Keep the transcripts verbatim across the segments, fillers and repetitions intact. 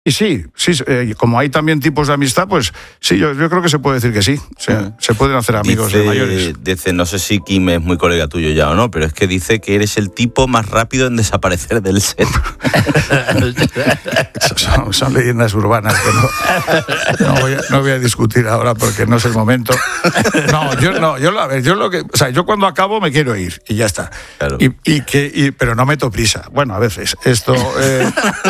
Y sí, sí, eh, como hay también tipos de amistad, pues sí, yo, yo creo que se puede decir que sí. O sea, mm. se pueden hacer amigos dice, de mayores. Dice, no sé si Kim es muy colega tuyo ya o no, pero es que dice que eres el tipo más rápido en desaparecer del set. son, son leyendas urbanas que no, no, voy a, no voy a discutir ahora porque no es el momento. No, yo no, yo a ver, yo lo que, o sea, yo cuando acabo me quiero ir y ya está. Claro. Y, y que, y, pero no meto prisa. Bueno, a veces esto, eh,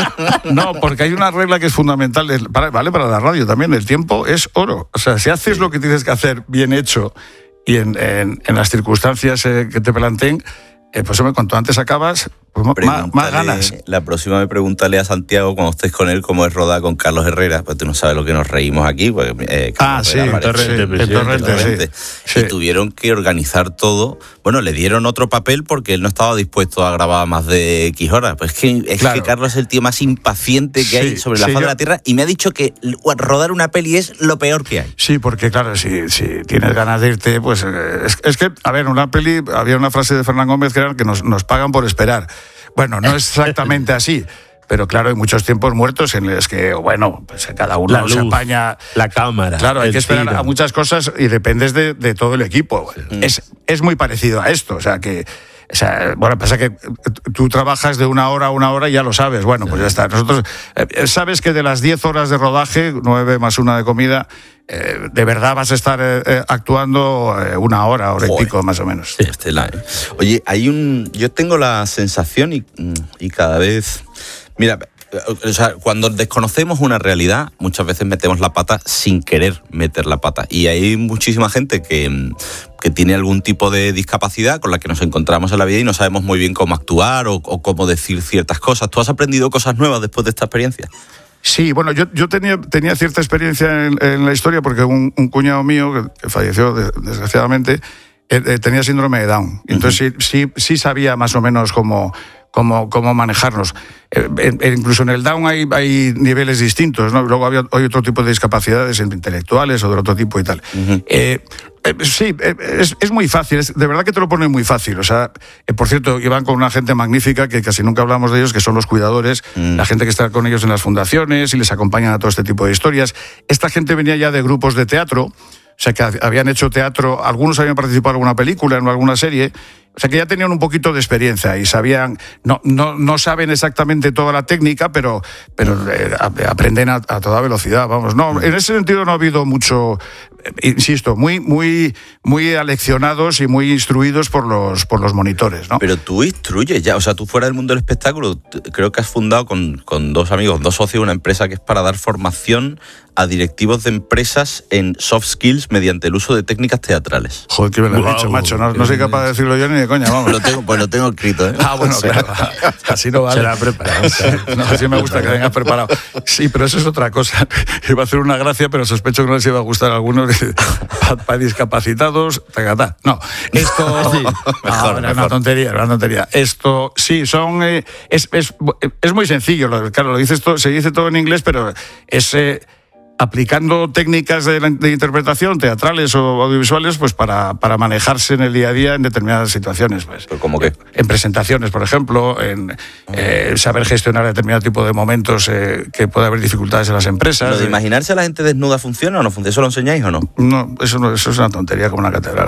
no, porque hay una regla que es fundamental, para, vale para la radio también, el tiempo es oro. O sea, si haces lo que tienes que hacer bien hecho y en, en, en las circunstancias eh, que te planteen, eh, pues hombre, cuanto antes acabas, pues más, más ganas. La próxima me pregúntale a Santiago, cuando estés con él, cómo es rodar con Carlos Herrera, pues tú no sabes lo que nos reímos aquí. Porque, eh, ah, sí, en Torrente, sí, Torrente, sí. Y tuvieron que organizar todo. Bueno, le dieron otro papel porque él no estaba dispuesto a grabar más de X horas. Pues es que, es claro. que Carlos es el tío más impaciente que sí, hay sobre la sí, faz yo... de la Tierra, y me ha dicho que rodar una peli es lo peor que hay. Sí, porque claro, si, si tienes ganas de irte, pues es, es que, a ver, una peli, había una frase de Fernán Gómez que era que nos, nos pagan por esperar. Bueno, no es exactamente así, pero claro, hay muchos tiempos muertos en los que, bueno, pues cada uno la luz, se apaña. La cámara. Claro, hay que esperar tiro. a muchas cosas y dependes de, de todo el equipo. Mm. Es, es muy parecido a esto, o sea que... O sea, bueno, pasa que tú trabajas de una hora a una hora y ya lo sabes. Bueno, pues ya está. Nosotros, eh, sabes que de las diez horas de rodaje, nueve más una de comida, eh, de verdad vas a estar eh, actuando eh, una hora, hora Joder. y pico más o menos. Sí, Estela, ¿eh? Oye, hay un... Yo tengo la sensación y, y cada vez... Mira... O sea, cuando desconocemos una realidad, muchas veces metemos la pata sin querer meter la pata. Y hay muchísima gente que, que tiene algún tipo de discapacidad con la que nos encontramos en la vida y no sabemos muy bien cómo actuar o, o cómo decir ciertas cosas. ¿Tú has aprendido cosas nuevas después de esta experiencia? Sí, bueno, yo, yo tenía, tenía cierta experiencia en, en la historia porque un, un cuñado mío, que, que falleció de, desgraciadamente, eh, tenía síndrome de Down. Entonces uh-huh. sí, sí, sí sabía más o menos cómo... Cómo, cómo manejarnos. Eh, eh, incluso en el Down hay, hay niveles distintos, ¿no? Luego había, hay otro tipo de discapacidades intelectuales o de otro tipo y tal. Uh-huh. eh, eh, sí, eh, es, es muy fácil, es, de verdad que te lo pone muy fácil. O sea, eh, por cierto, iban con una gente magnífica que casi nunca hablamos de ellos, que son los cuidadores, uh-huh. la gente que está con ellos en las fundaciones y les acompañan a todo este tipo de historias. Esta gente venía ya de grupos de teatro, o sea, que habían hecho teatro, algunos habían participado en alguna película, en alguna serie. O sea, que ya tenían un poquito de experiencia y sabían, no, no, no saben exactamente toda la técnica, pero, pero eh, aprenden a, a toda velocidad, vamos. No, en ese sentido no ha habido mucho, eh, insisto, muy, muy, muy aleccionados y muy instruidos por los, por los monitores, ¿no? Pero tú instruyes ya, o sea, tú fuera del mundo del espectáculo, creo que has fundado con, con dos amigos, dos socios, una empresa que es para dar formación a directivos de empresas en soft skills mediante el uso de técnicas teatrales. Joder, que me lo has wow. dicho, macho. No, no soy capaz de decirlo yo ni de coña, vamos. Lo tengo, pues lo tengo escrito, ¿eh? Ah, bueno, claro. Así no vale. Se la ha preparado. No, así me gusta que vengas preparado. Sí, pero eso es otra cosa. Iba a hacer una gracia, pero sospecho que no les iba a gustar a algunos. Para pa discapacitados, tacatá. No, esto... Sí, mejor, no, era una tontería, era una tontería. Esto, sí, son... Eh, es, es, es muy sencillo. Claro, lo dices todo, se dice todo en inglés, pero es... Eh, aplicando técnicas de, de interpretación teatrales o audiovisuales, pues para, para manejarse en el día a día en determinadas situaciones, pues. ¿Cómo qué? En presentaciones, por ejemplo, en eh, saber gestionar determinado tipo de momentos eh, que puede haber dificultades en las empresas. ¿Lo de imaginarse a la gente desnuda funciona o no funciona? ¿Eso lo enseñáis o no? No, eso no, eso es una tontería como una catedral.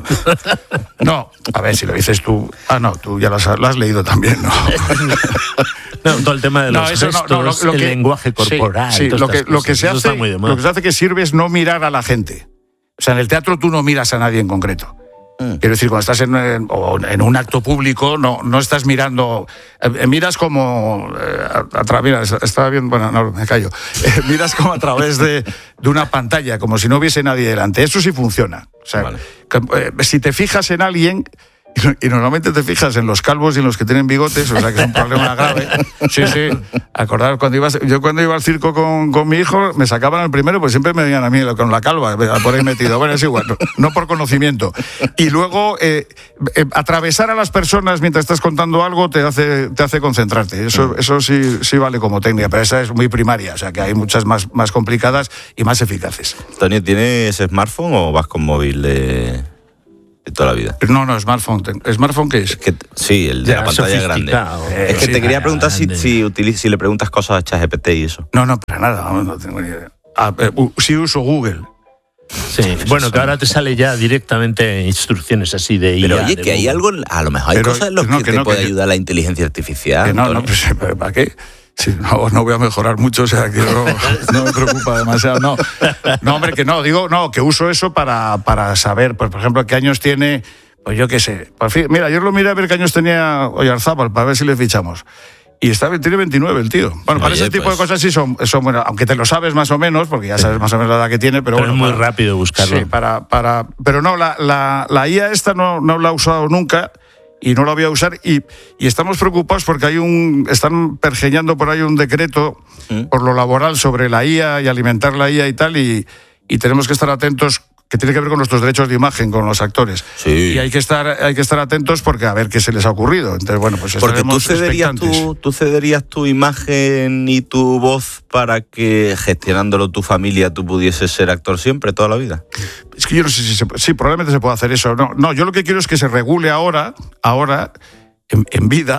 No, a ver, si lo dices tú... Ah, no, tú ya lo has, lo has leído también, ¿no? No, todo el tema de los no, eso gestos, no, no, lo, lo el que, lenguaje corporal. Sí, sí, lo, que, lo, que se hace, lo que se hace que sirve es no mirar a la gente. O sea, en el teatro tú no miras a nadie en concreto. Mm. Quiero decir, cuando estás en, en, en un acto público, no, no estás mirando... Eh, miras como... Eh, a, a tra- mira, estaba bien... Bueno, no, me callo. Eh, miras como a través de, de una pantalla, como si no hubiese nadie delante. Eso sí funciona. O sea, vale. que, eh, si te fijas en alguien... Y normalmente te fijas en los calvos y en los que tienen bigotes, o sea que es un problema grave. Sí, sí. Acordaros, cuando ibas, yo cuando iba al circo con, con mi hijo, me sacaban el primero, pues siempre me veían a mí con la calva, por ahí metido. Bueno, es igual, no, no por conocimiento. Y luego, eh, eh, atravesar a las personas mientras estás contando algo te hace, te hace concentrarte. Eso, eso sí, sí vale como técnica, pero esa es muy primaria, o sea que hay muchas más, más complicadas y más eficaces. Tony, ¿tienes smartphone o vas con móvil de...? de toda la vida. No, no, smartphone. ¿Smartphone qué es? es que, sí, el de Ya, la pantalla grande. sofisticado. Es que Sí, te quería preguntar si, grande. si, utiliz- si le preguntas cosas a ChatGPT y eso. No, no, para nada, no, no tengo ni idea. Ah, eh, uh, sí uso Google. Sí, bueno, que ahora te sale ya directamente instrucciones así de I A. Pero oye, de que hay Google. algo, a lo mejor hay Pero, cosas en las no, que, que te no, puede que- ayudar la inteligencia artificial. Que no, Antonio. no, pues, pero ¿para qué? Sí, no, no voy a mejorar mucho, o sea, que no, no me preocupa demasiado. No, no, hombre, que no, digo, no, que uso eso para, para saber, pues, por ejemplo, qué años tiene, pues yo qué sé. Por fin, mira, ayer lo miré a ver qué años tenía Oyarzábal, para ver si le fichamos. Y está, tiene veintinueve el tío. Bueno, para Oye, ese tipo pues- de cosas sí son, son buenas, aunque te lo sabes más o menos, porque ya sabes más o menos la edad que tiene, pero, Pero bueno. es muy para- rápido buscarlo. Sí, para, para, pero no, la, la, la I A esta no, no la he usado nunca y no la voy a usar y, y estamos preocupados porque hay un están pergeñando por ahí un decreto ¿Mm? por lo laboral sobre la I A y alimentar la I A y tal y, y tenemos que estar atentos, que tiene que ver con nuestros derechos de imagen con los actores. Sí. Y hay que estar hay que estar atentos porque a ver qué se les ha ocurrido. Entonces, bueno, pues Porque tú estaremos cederías, expectantes. tu, tú cederías tu imagen y tu voz para que gestionándolo tu familia tú pudieses ser actor siempre, toda la vida. Es que yo no sé si se, sí, probablemente se puede hacer eso. No, no, yo lo que quiero es que se regule ahora, ahora, en, en vida.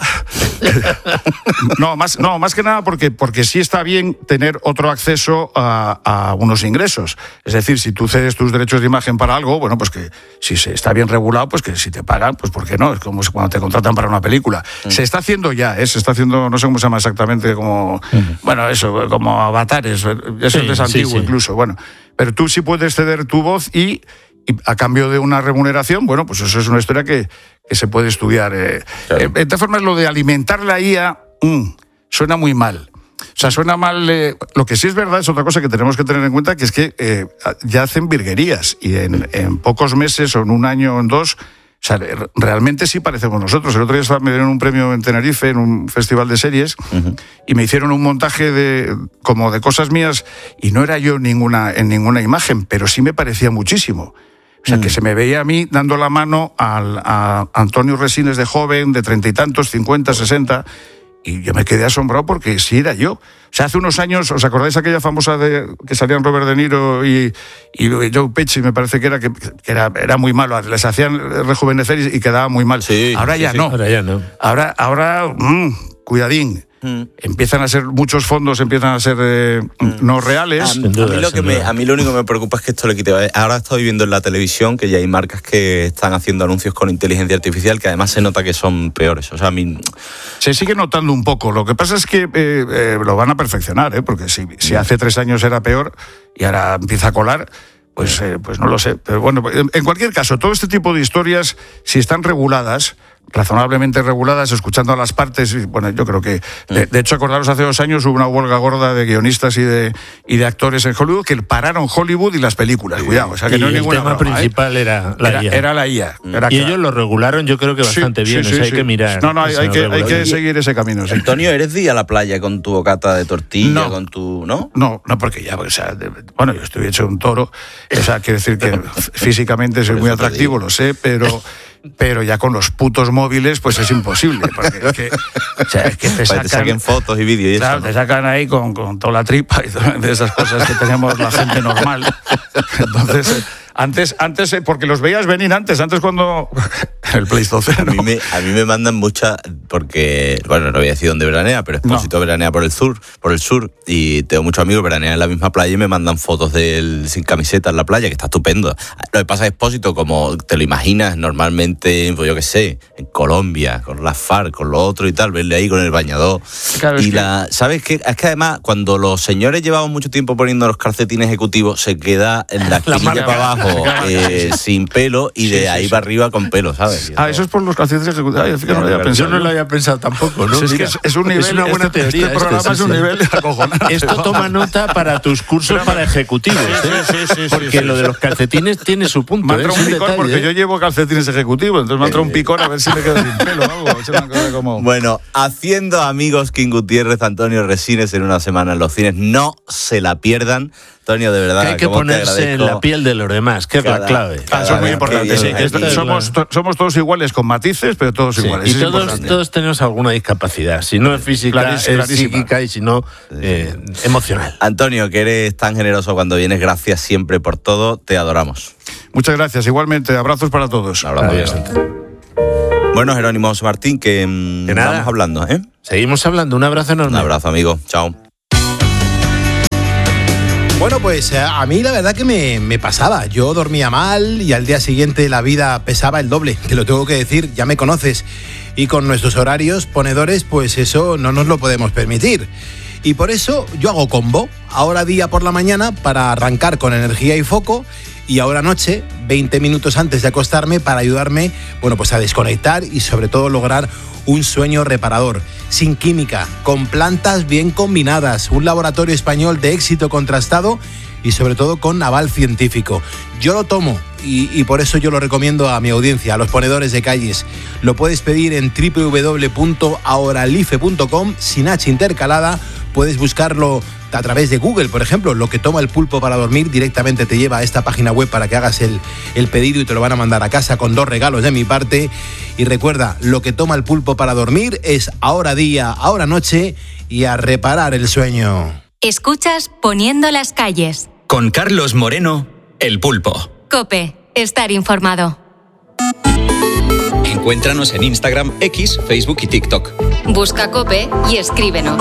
no, más, no, más que nada porque, porque sí está bien tener otro acceso a, a unos ingresos. Es decir, si tú cedes tus derechos de imagen para algo, bueno, pues que si se está bien regulado, pues que si te pagan, pues ¿por qué no? Es como cuando te contratan para una película. Mm. Se está haciendo ya, ¿eh? Se está haciendo, no sé cómo se llama exactamente, como, mm. bueno, eso, como avatares, eso sí, es antiguo sí, sí. incluso, bueno. Pero tú sí puedes ceder tu voz y, y a cambio de una remuneración, bueno, pues eso es una historia que, que se puede estudiar. Eh. Claro. Eh, de todas formas, lo de alimentar la I A mmm, suena muy mal. O sea, suena mal. Eh, lo que sí es verdad es otra cosa que tenemos que tener en cuenta, que es que eh, ya hacen virguerías y en, en pocos meses o en un año o en dos, o sea, realmente sí parecemos nosotros. El otro día me dieron un premio en Tenerife, en un festival de series, uh-huh. y me hicieron un montaje de como de cosas mías y no era yo ninguna, en ninguna imagen, pero sí me parecía muchísimo. O sea, que se me veía a mí dando la mano al, a Antonio Resines de joven, de treinta y tantos, cincuenta, sesenta, y yo me quedé asombrado porque sí era yo. O sea, hace unos años, ¿os acordáis aquella famosa de que salían Robert De Niro y, y Joe Pesci, me parece que era que, que era, era muy malo, les hacían rejuvenecer y, y quedaba muy mal. Sí, ahora sí, ya sí. no. Ahora ya no. Ahora, ahora mmm, cuidadín. Mm. Empiezan a ser, muchos fondos empiezan a ser eh, mm. no reales. A, a, mí lo que me, a mí lo único que me preocupa es que esto le quite. Ahora estoy viendo en la televisión que ya hay marcas que están haciendo anuncios con inteligencia artificial que además se nota que son peores. O sea, a mí... Se sigue notando un poco. Lo que pasa es que eh, eh, lo van a perfeccionar, ¿eh? Porque si, si hace tres años era peor y ahora empieza a colar, pues, eh, pues no lo sé. Pero bueno, en cualquier caso, todo este tipo de historias, si están reguladas, razonablemente reguladas, escuchando a las partes, bueno, yo creo que, de, de hecho, acordaros, hace dos años hubo una huelga gorda de guionistas y de, y de actores en Hollywood que pararon Hollywood y las películas, cuidado, o sea que y no hay el ninguna tema broma, principal ¿eh? era la era, I A. Era la I A. Era y claro. ellos lo regularon, yo creo que bastante sí, bien, sí, o sea, sí, hay que mirar. No, no, hay, hay, que, hay que y... seguir ese camino. Sí. Antonio, ¿eres de ir a la playa con tu bocata de tortilla, no, con tu, no? No, no, porque ya, o sea, de, bueno, yo estoy hecho un toro, o sea, quiere decir que físicamente soy muy atractivo, lo sé, pero... pero ya con los putos móviles pues es imposible porque es que, o sea, es que te, sacan, te saquen fotos y vídeos y claro, eso, ¿no? te sacan ahí con, con toda la tripa y todas de esas cosas que tenemos la gente normal. Entonces antes, antes porque los veías venir antes, antes cuando el Pleistoceno. A mí me, a mí me mandan muchas, porque, bueno, no voy a decir dónde veranea, pero Expósito no. veranea por el sur, por el sur, y tengo muchos amigos que veranean en la misma playa y me mandan fotos de él sin camiseta en la playa, que está estupendo. Lo que pasa es Expósito, como te lo imaginas normalmente, pues yo qué sé, en Colombia, con las FARC, con lo otro y tal, verle ahí con el bañador. Claro, y es la, que... ¿sabes qué? Es que además, cuando los señores llevamos mucho tiempo poniendo los calcetines ejecutivos, se queda en la esquinilla para abajo eh, sin pelo y de sí, ahí sí, para sí. arriba con pelo, ¿sabes? Ah, eso es por los calcetines ejecutivos. Ay, no lo había pensado. Yo no lo había pensado tampoco, ¿no? Es, que es, es un nivel, es una buena este, teoría. Este programa este, es un sí, nivel acojonante. Esto toma nota para tus cursos para ejecutivos, ¿eh? Sí, sí, sí, sí, porque sí, sí. lo de los calcetines tiene su punto. Me ha entrado ¿eh? un picor detalle, porque ¿eh? yo llevo calcetines ejecutivos, entonces me ha entrado un picor a ver si me quedo sin pelo o algo. Es una cosa como... Bueno, haciendo amigos King Gutiérrez, Antonio Resines en una semana en los cines. No se la pierdan. Antonio, de verdad, que hay que ponerse en la piel de los demás, que es cada, la clave. Ah, eso es muy importante. Sí, es, somos, to, somos todos iguales con matices, pero todos sí, iguales. Y es todos, todos tenemos alguna discapacidad. Si no es física, clarísima, es psíquica y si no, eh, emocional. Antonio, que eres tan generoso cuando vienes, gracias siempre por todo. Te adoramos. Muchas gracias, igualmente, abrazos para todos. Adiós. Bueno, Jerónimo José Martín, que, que nada. Vamos hablando, ¿eh? Seguimos hablando, un abrazo enorme. Un abrazo, amigo, chao. Bueno, pues a mí la verdad que me, me pasaba. Yo dormía mal y al día siguiente la vida pesaba el doble. Te lo tengo que decir, ya me conoces. Y con nuestros horarios ponedores, pues eso no nos lo podemos permitir. Y por eso yo hago combo. Ahora día por la mañana para arrancar con energía y foco. Y ahora noche, veinte minutos antes de acostarme para ayudarme, bueno, pues a desconectar y sobre todo lograr un sueño reparador. Sin química, con plantas bien combinadas, un laboratorio español de éxito contrastado y sobre todo con aval científico. Yo lo tomo y, y por eso yo lo recomiendo a mi audiencia, a los ponedores de calles. Lo puedes pedir en doble u doble u doble u punto auralife punto com, sin H intercalada. Puedes buscarlo a través de Google, por ejemplo. Lo que toma el pulpo para dormir directamente te lleva a esta página web para que hagas el, el pedido y te lo van a mandar a casa con dos regalos de mi parte. Y recuerda, lo que toma el pulpo para dormir es ahora día, ahora noche y a reparar el sueño. Escuchas Poniendo las calles. Con Carlos Moreno, El Pulpo. COPE, estar informado. Encuéntranos en Instagram, X, Facebook y TikTok. Busca COPE y escríbenos.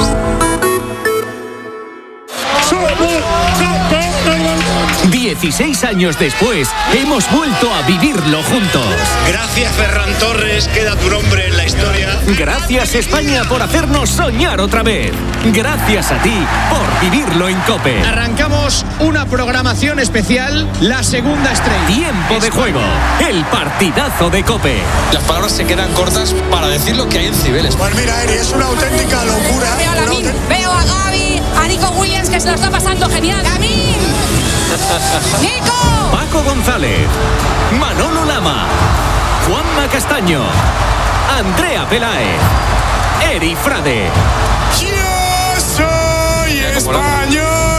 dieciséis años después, hemos vuelto a vivirlo juntos. Gracias, Ferran Torres, queda tu nombre en la historia. Gracias, España, por hacernos soñar otra vez. Gracias a ti por vivirlo en COPE. Arrancamos una programación especial, la segunda estrella. Tiempo de juego, el partidazo de COPE. Las palabras se quedan cortas para decir lo que hay en Cibeles. Pues mira, Eri, es una auténtica locura. Veo a Lamin, autént... veo a Gaby, a Nico Williams, que se lo está pasando genial. ¡Lamin! ¡Nico! Paco González, Manolo Lama, Juanma Castaño, Andrea Peláez, Eri Frade. ¡Yo soy español!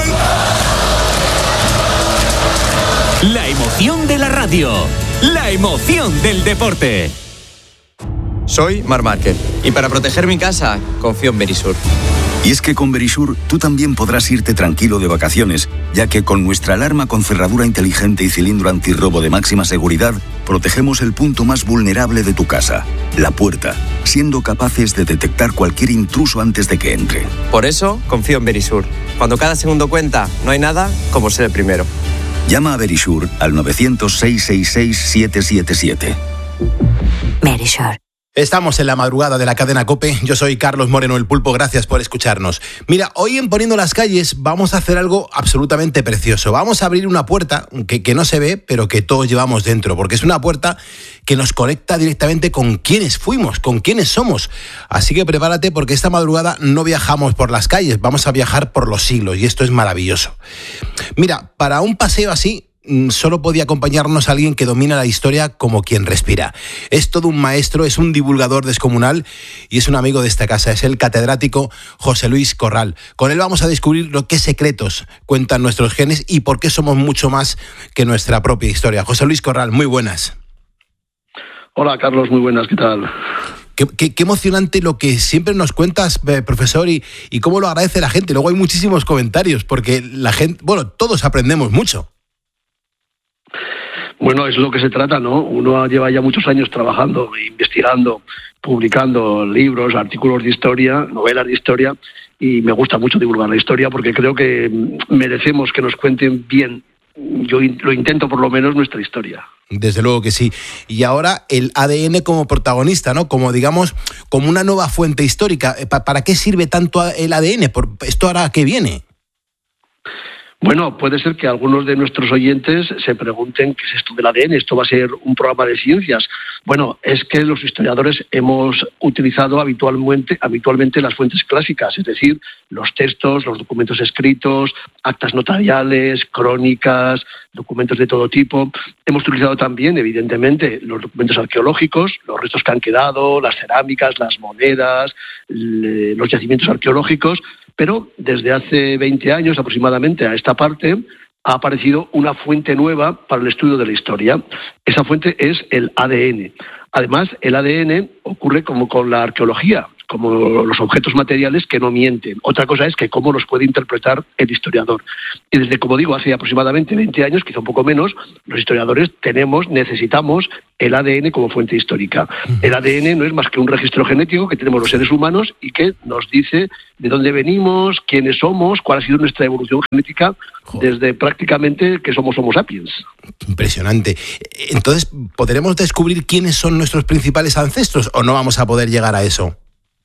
La emoción de la radio, la emoción del deporte. Soy Mar Márquez y para proteger mi casa confío en Verisur. Y es que con Verisur tú también podrás irte tranquilo de vacaciones, ya que con nuestra alarma con cerradura inteligente y cilindro antirrobo de máxima seguridad, protegemos el punto más vulnerable de tu casa, la puerta, siendo capaces de detectar cualquier intruso antes de que entre. Por eso confío en Verisur. Cuando cada segundo cuenta, no hay nada como ser el primero. Llama a Verisur al novecientos, seiscientos sesenta y seis, siete siete siete. Verisur. Estamos en la madrugada de la cadena COPE. Yo soy Carlos Moreno, El Pulpo. Gracias por escucharnos. Mira, hoy en Poniendo las calles vamos a hacer algo absolutamente precioso. Vamos a abrir una puerta que, que no se ve, pero que todos llevamos dentro, porque es una puerta que nos conecta directamente con quiénes fuimos, con quiénes somos. Así que prepárate, porque esta madrugada no viajamos por las calles, vamos a viajar por los siglos, y esto es maravilloso. Mira, para un paseo así, solo podía acompañarnos alguien que domina la historia como quien respira. Es todo un maestro, es un divulgador descomunal y es un amigo de esta casa. Es el catedrático José Luis Corral. Con él vamos a descubrir lo que secretos cuentan nuestros genes y por qué somos mucho más que nuestra propia historia. José Luis Corral, muy buenas. Hola, Carlos, muy buenas, ¿qué tal? Qué, qué, qué emocionante lo que siempre nos cuentas, eh, profesor, y, y cómo lo agradece la gente. Luego hay muchísimos comentarios porque la gente, bueno, todos aprendemos mucho. Bueno, es lo que se trata, ¿no? Uno lleva ya muchos años trabajando, investigando, publicando libros, artículos de historia, novelas de historia, y me gusta mucho divulgar la historia porque creo que merecemos que nos cuenten bien, yo lo intento por lo menos, nuestra historia. Desde luego que sí. Y ahora el A D N como protagonista, ¿no? Como, digamos, como una nueva fuente histórica. ¿Para qué sirve tanto el A D N? ¿Esto ahora a qué viene? Bueno, puede ser que algunos de nuestros oyentes se pregunten qué es esto del A D N, esto va a ser un programa de ciencias. Bueno, es que los historiadores hemos utilizado habitualmente, habitualmente las fuentes clásicas, es decir, los textos, los documentos escritos, actas notariales, crónicas, documentos de todo tipo. Hemos utilizado también, evidentemente, los documentos arqueológicos, los restos que han quedado, las cerámicas, las monedas, los yacimientos arqueológicos, pero desde hace veinte años aproximadamente a esta parte ha aparecido una fuente nueva para el estudio de la historia. Esa fuente es el A D N. Además, el A D N ocurre como con la arqueología. como los objetos materiales que no mienten. Otra cosa es que cómo los puede interpretar el historiador. Y desde, como digo, hace aproximadamente veinte años, quizá un poco menos, los historiadores tenemos, necesitamos el A D N como fuente histórica. El A D N no es más que un registro genético que tenemos los seres humanos y que nos dice de dónde venimos, quiénes somos, cuál ha sido nuestra evolución genética desde prácticamente que somos Homo sapiens. Impresionante. Entonces, ¿podremos descubrir quiénes son nuestros principales ancestros o no vamos a poder llegar a eso?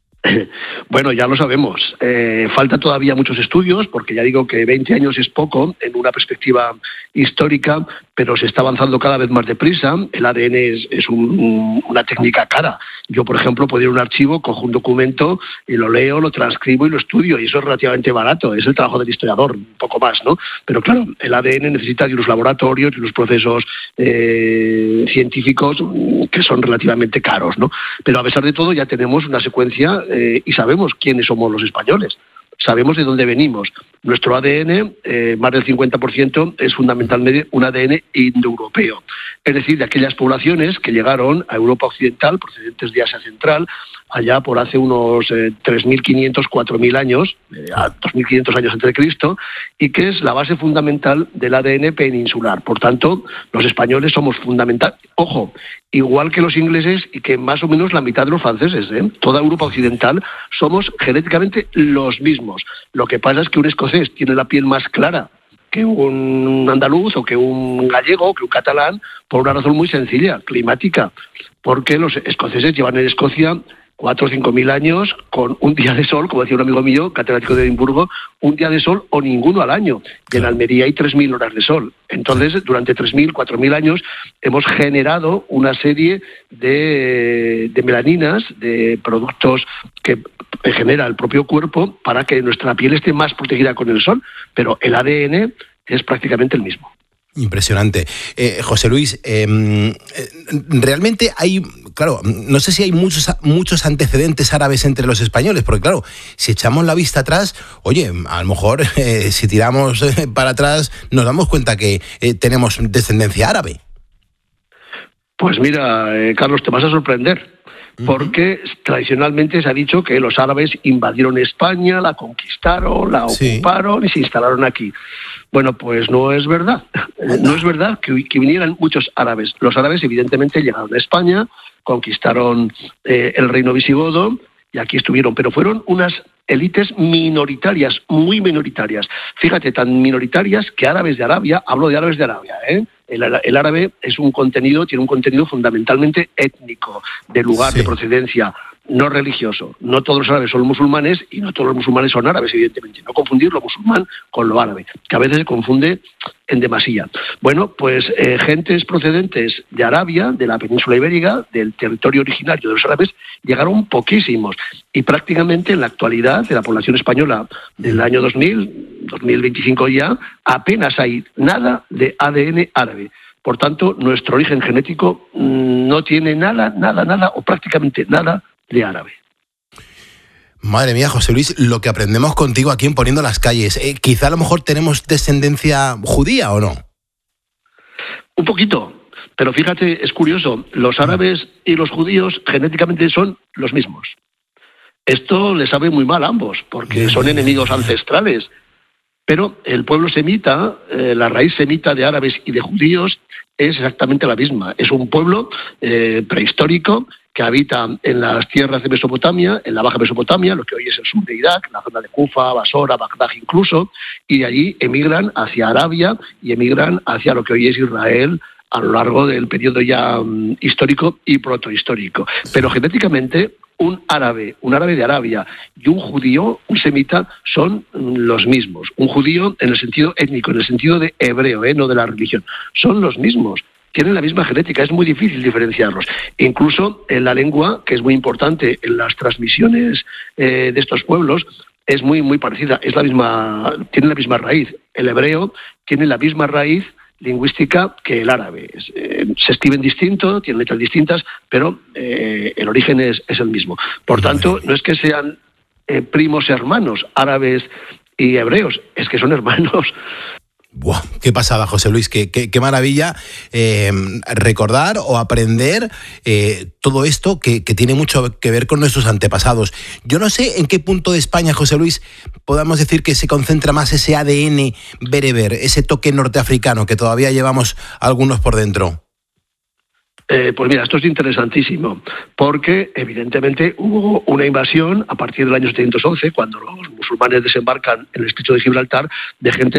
Bueno, ya lo sabemos. Eh, falta todavía muchos estudios, porque ya digo que veinte años es poco en una perspectiva histórica, pero se está avanzando cada vez más deprisa. El A D N es, es un, una técnica cara. Yo, por ejemplo, puedo ir a un archivo, cojo un documento y lo leo, lo transcribo y lo estudio, y eso es relativamente barato. Es el trabajo del historiador, un poco más, ¿no? Pero claro, el A D N necesita de unos laboratorios, de unos procesos eh, científicos que son relativamente caros, ¿no? Pero a pesar de todo ya tenemos una secuencia eh, y sabemos quiénes somos los españoles. Sabemos de dónde venimos. Nuestro A D N, eh, más del cincuenta por ciento, es fundamentalmente un A D N indoeuropeo. Es decir, de aquellas poblaciones que llegaron a Europa Occidental, procedentes de Asia Central, allá por hace unos eh, tres mil quinientos, cuatro mil años, eh, a dos mil quinientos años antes de Cristo, y que es la base fundamental del A D N peninsular. Por tanto, los españoles somos fundamentales. Ojo, igual que los ingleses y que más o menos la mitad de los franceses, ¿eh? Toda Europa Occidental somos genéticamente los mismos. Lo que pasa es que un escocés tiene la piel más clara que un andaluz o que un gallego o que un catalán, por una razón muy sencilla, climática, porque los escoceses llevan en Escocia cuatro o cinco mil años con un día de sol, como decía un amigo mío, catedrático de Edimburgo, un día de sol o ninguno al año. Y en Almería hay tres mil horas de sol. Entonces, durante tres mil, cuatro mil años hemos generado una serie de, de melaninas, de productos que genera el propio cuerpo para que nuestra piel esté más protegida con el sol, pero el A D N es prácticamente el mismo. Impresionante. Eh, José Luis, eh, realmente hay, claro, no sé si hay muchos muchos antecedentes árabes entre los españoles, porque claro, si echamos la vista atrás, oye, a lo mejor eh, si tiramos eh, para atrás nos damos cuenta que eh, tenemos descendencia árabe. Pues mira, eh, Carlos, te vas a sorprender. Porque tradicionalmente se ha dicho que los árabes invadieron España, la conquistaron, la ocuparon sí. y se instalaron aquí. Bueno, pues no es verdad. No es verdad que, que vinieran muchos árabes. Los árabes evidentemente llegaron a España, conquistaron eh, el reino visigodo y aquí estuvieron, pero fueron unas élites minoritarias, muy minoritarias. Fíjate, tan minoritarias que árabes de Arabia, hablo de árabes de Arabia, ¿eh? El, el árabe es un contenido, tiene un contenido fundamentalmente étnico, de lugar, sí. de procedencia, no religioso. No todos los árabes son musulmanes y no todos los musulmanes son árabes, evidentemente. No confundir lo musulmán con lo árabe, que a veces se confunde en demasía. Bueno, pues eh, gentes procedentes de Arabia, de la península ibérica, del territorio originario de los árabes, llegaron poquísimos. Y prácticamente en la actualidad, de la población española del año dos mil, dos mil veinticinco ya, apenas hay nada de A D N árabe. Por tanto, nuestro origen genético mmm, no tiene nada, nada, nada o prácticamente nada de árabe. Madre mía, José Luis, lo que aprendemos contigo aquí en Poniendo las Calles. Eh, quizá a lo mejor tenemos descendencia judía, ¿o no? Un poquito, pero fíjate, es curioso, los árabes y los judíos genéticamente son los mismos. Esto les sabe muy mal a ambos, porque son enemigos ancestrales. Pero el pueblo semita, eh, la raíz semita de árabes y de judíos es exactamente la misma. Es un pueblo eh, prehistórico que habita en las tierras de Mesopotamia, en la Baja Mesopotamia, lo que hoy es el sur de Irak, la zona de Kufa, Basora, Bagdad incluso, y de allí emigran hacia Arabia y emigran hacia lo que hoy es Israel a lo largo del periodo ya um, histórico y protohistórico. Pero genéticamente un árabe, un árabe de Arabia y un judío, un semita, son los mismos. Un judío en el sentido étnico, en el sentido de hebreo, ¿eh? no de la religión. Son los mismos. Tienen la misma genética, es muy difícil diferenciarlos. Incluso en la lengua, que es muy importante en las transmisiones eh, de estos pueblos, es muy, muy parecida. Es la misma, tiene la misma raíz. El hebreo tiene la misma raíz lingüística que el árabe. Eh, se escriben distinto, tienen letras distintas, pero eh, el origen es, es el mismo. Por tanto, no es que sean eh, primos hermanos árabes y hebreos, es que son hermanos. Buah, qué pasada, José Luis, qué, qué, qué maravilla eh, recordar o aprender eh, todo esto que, que tiene mucho que ver con nuestros antepasados. Yo no sé en qué punto de España, José Luis, podamos decir que se concentra más ese A D N bereber, ese toque norteafricano que todavía llevamos algunos por dentro. Eh, pues mira, esto es interesantísimo, porque evidentemente hubo una invasión a partir del año setecientos once, cuando los musulmanes desembarcan en el estrecho de Gibraltar, de gente